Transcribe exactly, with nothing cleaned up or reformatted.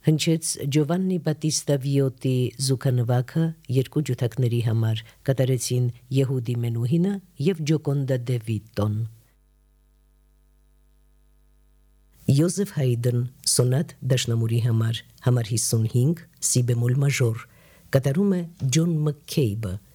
Հնչեց Ջովաննի Բատիստա Վիոտի զուգանվագը երկու ջութակների համար, կատարեցին Եհուդի Մենուհինը և Ջոկոնդա դե Վիտոն։ Յոզեֆ Հայդն սոնատ դաշնամուրի համար, համար հիսունհինգ, սի բեմոլ մաժոր, կատարում է Ջոն Մաքքեյբը,